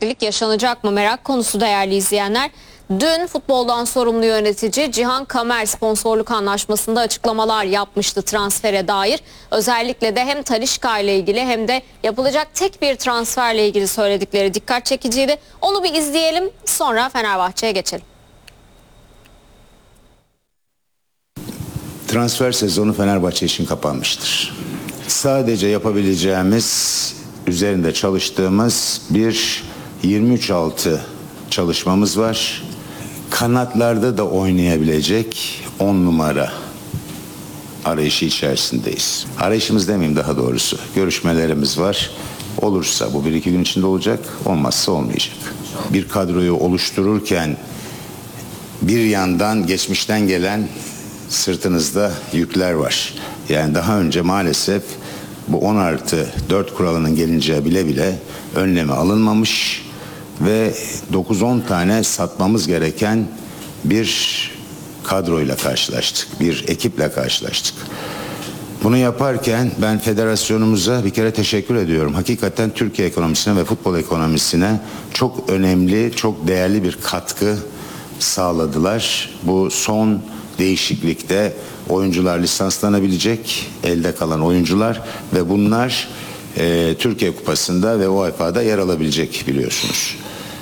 değişiklik yaşanacak mı merak konusu değerli izleyenler. Dün futboldan sorumlu yönetici Cihan Kamer sponsorluk anlaşmasında açıklamalar yapmıştı transfere dair. Özellikle de hem Talisca ile ilgili hem de yapılacak tek bir transferle ilgili söyledikleri dikkat çekiciydi. Onu bir izleyelim, sonra Fenerbahçe'ye geçelim. Transfer sezonu Fenerbahçe için kapanmıştır. Sadece yapabileceğimiz, üzerinde çalıştığımız bir 23-6 çalışmamız var. Kanatlarda da oynayabilecek 10 numara arayışı içerisindeyiz. Arayışımız demeyeyim, daha doğrusu görüşmelerimiz var. Olursa bu 1-2 gün içinde olacak, olmazsa olmayacak. Bir kadroyu oluştururken bir yandan geçmişten gelen sırtınızda yükler var. Yani daha önce maalesef bu 10+4 kuralının gelince bile bile önlemi alınmamış ve 9-10 tane satmamız gereken bir kadroyla karşılaştık. Bir ekiple karşılaştık. Bunu yaparken ben federasyonumuza bir kere teşekkür ediyorum. Hakikaten Türkiye ekonomisine ve futbol ekonomisine çok önemli, çok değerli bir katkı sağladılar. Bu son değişiklikte oyuncular lisanslanabilecek, elde kalan oyuncular ve bunlar Türkiye Kupası'nda ve UEFA'da yer alabilecek, biliyorsunuz.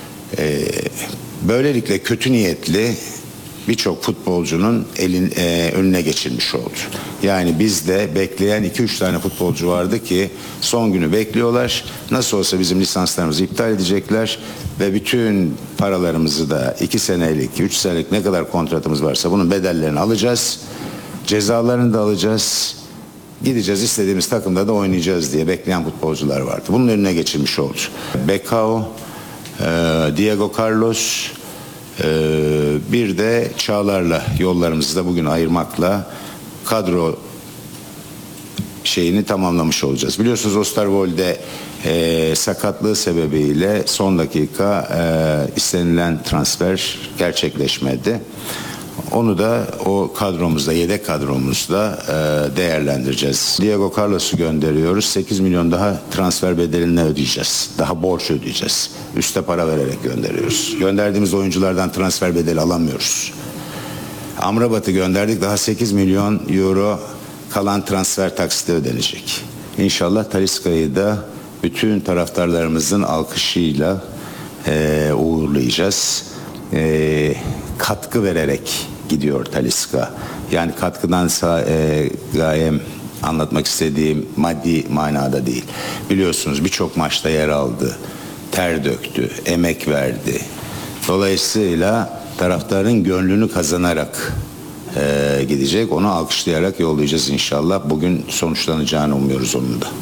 Böylelikle kötü niyetli birçok futbolcunun önüne geçilmiş oldu. Yani bizde bekleyen 2-3 tane futbolcu vardı ki son günü bekliyorlar. Nasıl olsa bizim lisanslarımızı iptal edecekler ve bütün paralarımızı da 2 senelik, 3 senelik ne kadar kontratımız varsa bunun bedellerini alacağız. Cezalarını da alacağız. Gideceğiz, istediğimiz takımda da oynayacağız diye bekleyen futbolcular vardı. Bunun önüne geçilmiş oldu. Becao, Diego Carlos, bir de Çağlar'la yollarımızı da bugün ayırmakla kadro şeyini tamamlamış olacağız. Biliyorsunuz Osterwolde sakatlığı sebebiyle son dakika istenilen transfer gerçekleşmedi. Onu da o kadromuzda, yedek kadromuzda değerlendireceğiz. Diego Carlos'u gönderiyoruz. 8 milyon daha transfer bedelini ödeyeceğiz. Daha borç ödeyeceğiz. Üste para vererek gönderiyoruz. Gönderdiğimiz oyunculardan transfer bedeli alamıyoruz. Amrabat'ı gönderdik. Daha 8 milyon euro kalan transfer taksiti ödenecek. İnşallah Talisca'yı da bütün taraftarlarımızın alkışıyla uğurlayacağız. Katkı vererek gidiyor Talisca. Yani katkıdan gayem anlatmak istediğim maddi manada değil. Biliyorsunuz birçok maçta yer aldı, ter döktü, emek verdi. Dolayısıyla taraftarın gönlünü kazanarak gidecek. Onu alkışlayarak yollayacağız inşallah. Bugün sonuçlanacağını umuyoruz onun da.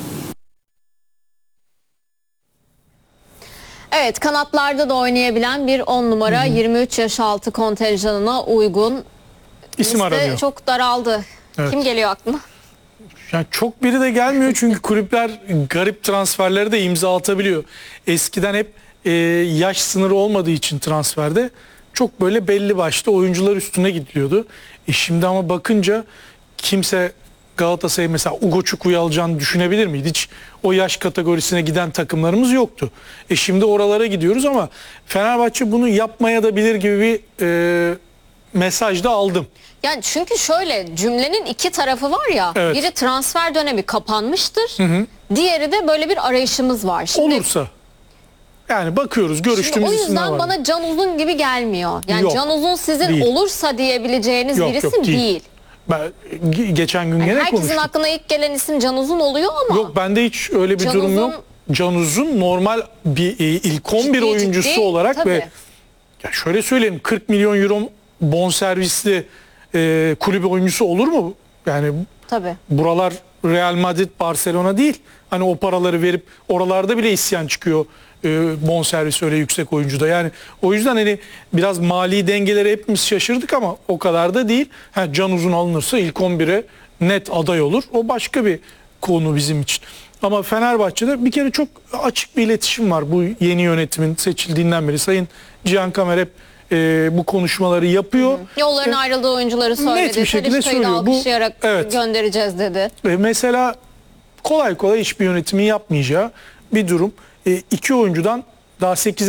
Evet, kanatlarda da oynayabilen bir 10 numara 23 yaş altı kontenjanına uygun. İsim aranıyor. Çok daraldı. Evet. Kim geliyor aklına? Yani çok biri de gelmiyor çünkü kulüpler garip transferleri de imza atabiliyor. Eskiden hep yaş sınırı olmadığı için transferde çok böyle belli başlı oyuncular üstüne gidiliyordu. Şimdi ama bakınca kimse Galatasaray mesela Ugochukwu alacağını düşünebilir miydi? Hiç o yaş kategorisine giden takımlarımız yoktu. Şimdi oralara gidiyoruz ama Fenerbahçe bunu yapmaya da bilir gibi bir mesaj da aldım. Yani çünkü şöyle, cümlenin iki tarafı var ya. Evet. Biri transfer dönemi kapanmıştır. Diğeri de böyle bir arayışımız var. Şimdi, olursa. Yani bakıyoruz, görüştüğümüz isimler var. O yüzden bana Can Uzun gibi gelmiyor. Yani yok, Can Uzun sizin değil. Olursa diyebileceğiniz bir isim değil. Ben geçen gün gene herkesin konuştum. aklına ilk gelen isim Can Uzun oluyor ama. Yok, bende hiç öyle bir durum yok. Can Uzun normal bir ilk 11 oyuncusu olarak tabii. Ve ya şöyle söyleyeyim, 40 milyon euro bonservisli kulübü oyuncusu olur mu? Yani tabii. Buralar Real Madrid, Barcelona değil. Hani o paraları verip oralarda bile isyan çıkıyor. Bonservis öyle yüksek oyuncuda. Yani o yüzden hani biraz mali dengeleri hepimiz şaşırdık ama o kadar da değil. Can Uzun alınırsa ilk 11'e net aday olur. O başka bir konu bizim için. Ama Fenerbahçe'de bir kere çok açık bir iletişim var bu yeni yönetimin seçildiğinden beri. Sayın Cihan Kamer hep bu konuşmaları yapıyor. Yolların ayrıldığı oyuncuları söyledi. Net bir şekilde söylüyor. Alkışlayarak göndereceğiz dedi. Mesela kolay kolay hiçbir yönetimin yapmayacağı bir durum. 2 oyuncudan daha 8